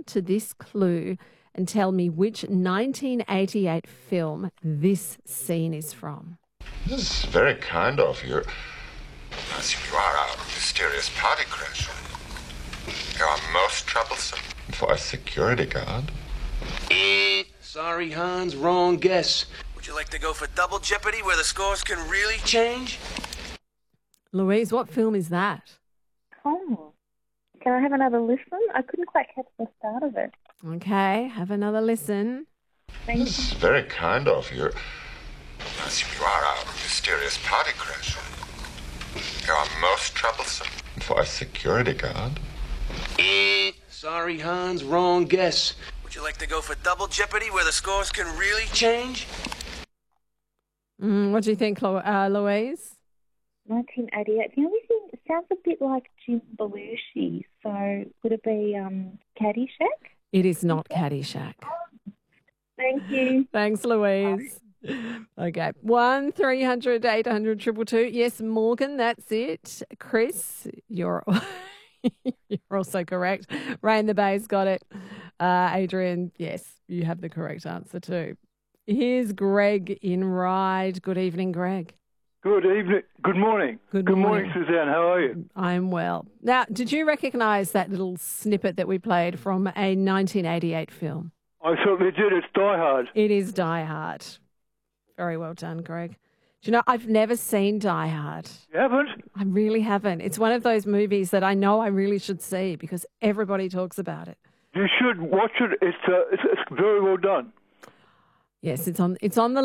to this clue and tell me which 1988 film this scene is from. This is very kind of you. I assume you are a mysterious party crasher. You are most troublesome for a security guard. Sorry, Hans, wrong guess. Would you like to go for double jeopardy where the scores can really change? Louise, what film is that? Oh, can I have another listen? I couldn't quite catch the start of it. Okay, have another listen. Thank This is very kind of you. I assume you are a mysterious party crasher. You are most troublesome for a security guard. Sorry, Hans, wrong guess. Would you like to go for double jeopardy where the scores can really change? What do you think, Louise? 1988. The only thing, it sounds a bit like Jim Belushi. So would it be Caddyshack? It is not Caddyshack. Thank you. Thanks, Louise. Okay, 1300 800 222. Yes, Morgan, that's it. Chris, you're also correct. Ray in the Bay's got it. Adrian, yes, you have the correct answer too. Here's Greg in Ryde. Good evening, Greg. Good evening. Good morning. Good morning, Suzanne. How are you? I'm well. Now, did you recognise that little snippet that we played from a 1988 film? I certainly did. It's Die Hard. It is Die Hard. Very well done, Greg. Do you know, I've never seen Die Hard. You haven't? I really haven't. It's one of those movies that I know I really should see because everybody talks about it. You should watch it. It's very well done. Yes, it's on the